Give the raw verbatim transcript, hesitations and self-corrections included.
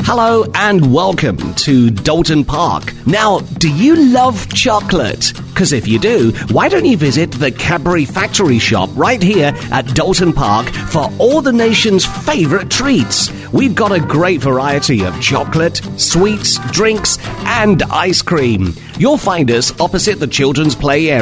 Hello and welcome to Dalton Park. Now, do you love chocolate? Because if you do, why don't you visit the Cadbury Factory shop right here at Dalton Park for all the nation's favourite treats. We've got a great variety of chocolate, sweets, drinks and ice cream. You'll find us opposite the children's play area.